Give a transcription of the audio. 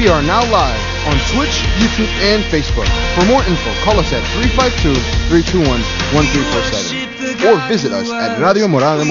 We are now live on Twitch, YouTube, and Facebook. For more info, call us at 352-321-1347 or visit us at Radio Morada de